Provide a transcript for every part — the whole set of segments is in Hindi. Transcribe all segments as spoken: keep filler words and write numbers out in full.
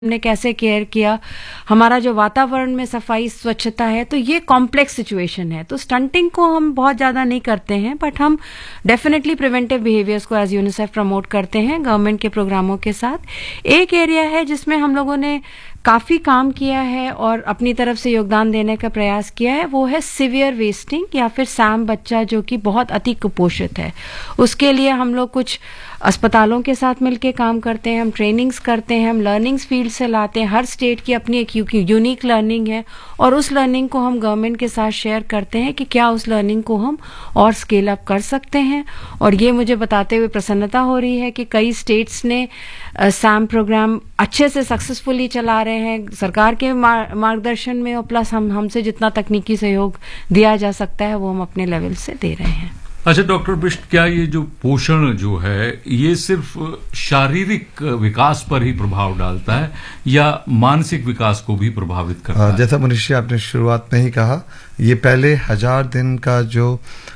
हमने कैसे केयर किया, हमारा जो वातावरण में सफाई स्वच्छता है, तो ये कॉम्प्लेक्स सिचुएशन है। तो स्टंटिंग को हम बहुत ज़्यादा नहीं करते हैं, बट हम डेफिनेटली प्रिवेंटिव बिहेवियर्स को एज यूनिसेफ प्रमोट करते हैं गवर्नमेंट के प्रोग्रामों के साथ। एक एरिया है जिसमें हम लोगों ने काफ़ी काम किया है और अपनी तरफ से योगदान देने का प्रयास किया है, वो है सिवियर वेस्टिंग या फिर सैम बच्चा जो कि बहुत अति कुपोषित है। उसके लिए हम लोग कुछ अस्पतालों के साथ मिलकर काम करते हैं, हम ट्रेनिंग्स करते हैं, हम लर्निंग्स फील्ड से लाते हैं। हर स्टेट की अपनी एक यूनिक लर्निंग है और उस लर्निंग को हम गवर्नमेंट के साथ शेयर करते हैं कि क्या उस लर्निंग को हम और स्केल अप कर सकते हैं। और ये मुझे बताते हुए प्रसन्नता हो रही है कि कई स्टेट्स ने सैम प्रोग्राम अच्छे से सक्सेसफुली चला रहे हैं सरकार के मार्गदर्शन में, और प्लस हम हमसे जितना तकनीकी सहयोग दिया जा सकता है वो हम अपने लेवल से दे रहे हैं। अच्छा डॉक्टर बिष्ट, क्या ये जो पोषण जो है ये सिर्फ शारीरिक विकास पर ही प्रभाव डालता है या मानसिक विकास को भी प्रभावित करता है? जैसा मनीष जी आपने शुरुआत में ही कहा, ये पहले हजार दिन का जो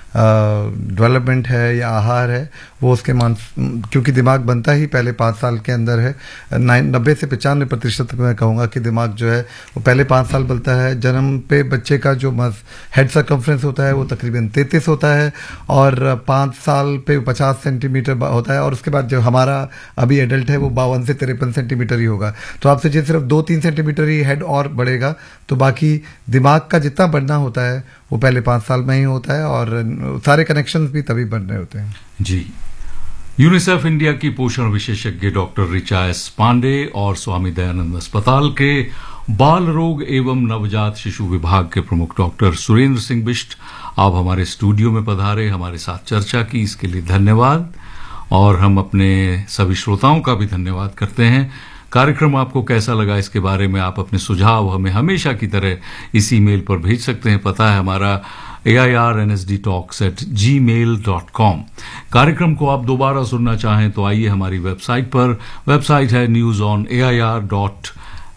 डेवलपमेंट है या आहार है वो उसके मान, क्योंकि दिमाग बनता ही पहले पाँच साल के अंदर है, नब्बे से पचानवे प्रतिशत मैं कहूँगा कि दिमाग जो है वो पहले पाँच साल बनता है। जन्म पे बच्चे का जो हेड सर्कमफ्रेंस होता है वो तकरीबन तैंतीस होता है और पाँच साल पे पचास सेंटीमीटर होता है, और उसके बाद जो हमारा अभी एडल्ट है वो बावन से तिरपन सेंटीमीटर ही होगा। तो आपसे जो सिर्फ दो तीन सेंटीमीटर ही हेड और बढ़ेगा, तो बाकी दिमाग का जितना बढ़ना होता है वो पहले पाँच साल में ही होता है और सारे कनेक्शंस भी तभी बन रहे होते हैं। जी, यूनिसेफ इंडिया की पोषण विशेषज्ञ डॉक्टर ऋचा एस पांडे और स्वामी दयानंद अस्पताल के बाल रोग एवं नवजात शिशु विभाग के प्रमुख डॉक्टर सुरेंद्र सिंह बिष्ट आप हमारे स्टूडियो में पधारे, हमारे साथ चर्चा की, इसके लिए धन्यवाद। और हम अपने सभी श्रोताओं का भी धन्यवाद करते हैं। कार्यक्रम आपको कैसा लगा इसके बारे में आप अपने सुझाव हमें हमेशा की तरह इस ईमेल पर भेज सकते हैं। पता है हमारा ए I R N S D talks eight ji mail dot com. कार्यक्रम को आप दोबारा सुनना चाहें तो आइए हमारी वेबसाइट पर। वेबसाइट है news on A I R dot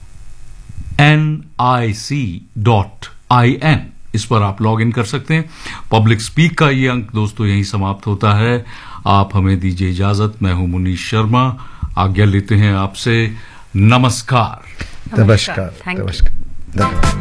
N I C dot I N. इस पर आप लॉग इन कर सकते हैं। पब्लिक स्पीक का ये अंक दोस्तों यहीं समाप्त होता है। आप हमें दीजिए इजाजत। मैं हूं मुनीश शर्मा, आज्ञा लेते हैं आपसे। नमस्कार। नमस्कार। नमस्कार।